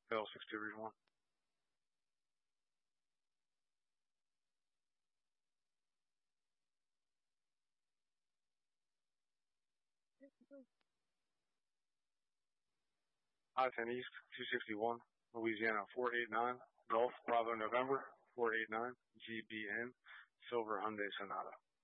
Fail 62, read 1. I-10 East, 261, Louisiana, 489, Gulf, Bravo, November, 489, GBN, Silver Hyundai Sonata.